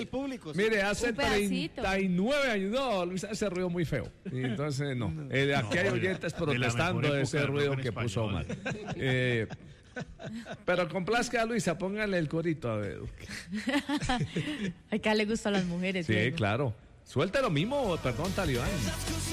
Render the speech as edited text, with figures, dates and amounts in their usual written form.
el público. Mire, hace Un pedacito. 39 años. No, Luis, ese ruido muy feo. Y entonces, no. Aquí hay oyentes protestando de ese ruido que puso mal. Pero complazca a Luisa, póngale el corito a ver. Acá le gustan las mujeres. Sí, luego. claro. Suelte lo mismo, perdón, Talibán.